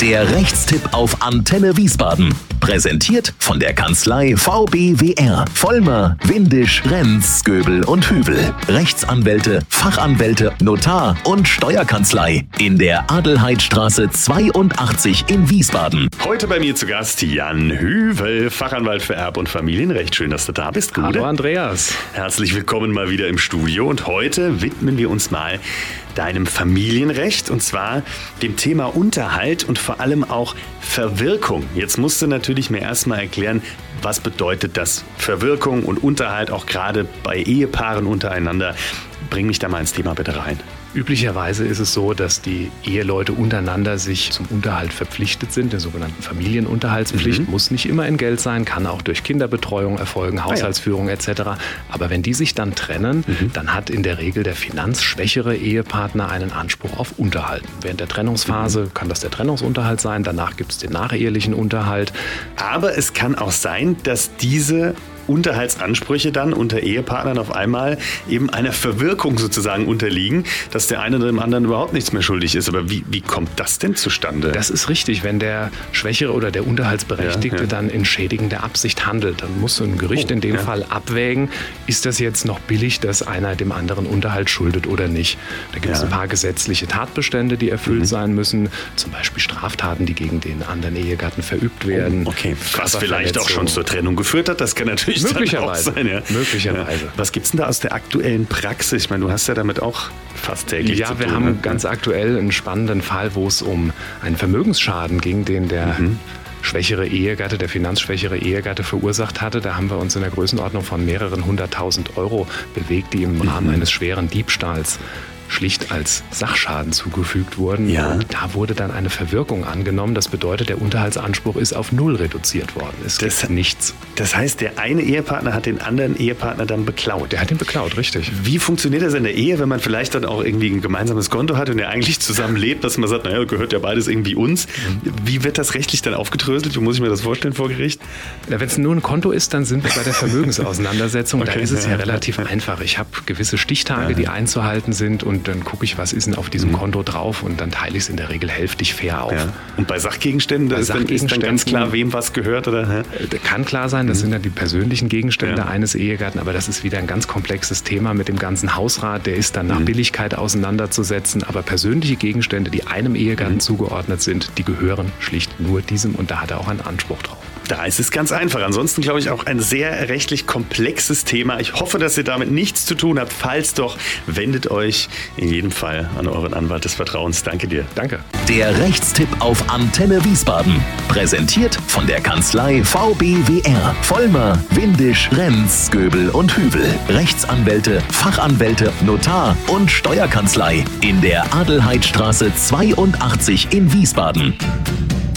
Der Rechtstipp auf Antenne Wiesbaden. Präsentiert von der Kanzlei VBWR. Vollmer, Windisch, Renz, Göbel und Hübel. Rechtsanwälte, Fachanwälte, Notar und Steuerkanzlei. In der Adelheidstraße 82 in Wiesbaden. Heute bei mir zu Gast Jan Hüvel, Fachanwalt für Erb- und Familienrecht. Schön, dass du da bist. Gute. Hallo Andreas. Herzlich willkommen mal wieder im Studio. Und heute widmen wir uns mal deinem Familienrecht, und zwar dem Thema Unterhalt und vor allem auch Verwirkung. Jetzt musst du natürlich mir erstmal erklären, was bedeutet das Verwirkung und Unterhalt, auch gerade bei Ehepaaren untereinander. Bring mich da mal ins Thema bitte rein. Üblicherweise ist es so, dass die Eheleute untereinander sich zum Unterhalt verpflichtet sind. Der sogenannten Familienunterhaltspflicht muss nicht immer in Geld sein, kann auch durch Kinderbetreuung erfolgen, Haushaltsführung etc. Aber wenn die sich dann trennen, dann hat in der Regel der finanzschwächere Ehepartner einen Anspruch auf Unterhalt. Während der Trennungsphase kann das der Trennungsunterhalt sein, danach gibt es den nachehelichen Unterhalt. Aber es kann auch sein, dass diese Unterhaltsansprüche dann unter Ehepartnern auf einmal eben einer Verwirkung sozusagen unterliegen, dass der eine dem anderen überhaupt nichts mehr schuldig ist. Aber wie kommt das denn zustande? Das ist richtig, wenn der Schwächere oder der Unterhaltsberechtigte dann in schädigender Absicht handelt. Dann muss so ein Gericht in dem Fall abwägen, ist das jetzt noch billig, dass einer dem anderen Unterhalt schuldet oder nicht. Da gibt es ein paar gesetzliche Tatbestände, die erfüllt sein müssen, zum Beispiel Straftaten, die gegen den anderen Ehegatten verübt werden. Was vielleicht auch schon zur Trennung geführt hat, das kann natürlich möglicherweise sein. Ja. Möglicherweise. Was gibt es denn da aus der aktuellen Praxis? Ich meine, du hast ja damit auch fast täglich zu tun. Ja, wir haben ganz aktuell einen spannenden Fall, wo es um einen Vermögensschaden ging, den der schwächere Ehegatte, der finanzschwächere Ehegatte verursacht hatte. Da haben wir uns in der Größenordnung von mehreren 100.000 Euro bewegt, die im Rahmen eines schweren Diebstahls schlicht als Sachschaden zugefügt wurden. Ja. Und da wurde dann eine Verwirkung angenommen. Das bedeutet, der Unterhaltsanspruch ist auf 0 reduziert worden. Es gibt nichts. Das heißt, der eine Ehepartner hat den anderen Ehepartner dann beklaut. Der hat ihn beklaut, richtig. Wie funktioniert das in der Ehe, wenn man vielleicht dann auch irgendwie ein gemeinsames Konto hat und ja eigentlich zusammen lebt, dass man sagt, naja, gehört ja beides irgendwie uns. Wie wird das rechtlich dann aufgedröselt? Wie muss ich mir das vorstellen vor Gericht? Ja, wenn es nur ein Konto ist, dann sind wir bei der Vermögensauseinandersetzung. Da ist es ja relativ einfach. Ich habe gewisse Stichtage, die einzuhalten sind, und dann gucke ich, was ist denn auf diesem Konto drauf, und dann teile ich es in der Regel hälftig fair auf. Ja. Und bei Sachgegenständen, ist dann ganz klar, wem was gehört? Oder? Kann klar sein, das sind dann die persönlichen Gegenstände eines Ehegatten, aber das ist wieder ein ganz komplexes Thema mit dem ganzen Hausrat, der ist dann nach Billigkeit auseinanderzusetzen, aber persönliche Gegenstände, die einem Ehegatten zugeordnet sind, die gehören schlicht nur diesem, und da hat er auch einen Anspruch drauf. Da ist es ganz einfach. Ansonsten glaube ich auch ein sehr rechtlich komplexes Thema. Ich hoffe, dass ihr damit nichts zu tun habt. Falls doch, wendet euch in jedem Fall an euren Anwalt des Vertrauens. Danke dir. Danke. Der Rechtstipp auf Antenne Wiesbaden. Präsentiert von der Kanzlei VBWR. Vollmer, Windisch, Renz, Göbel und Hübel. Rechtsanwälte, Fachanwälte, Notar und Steuerkanzlei. In der Adelheidstraße 82 in Wiesbaden.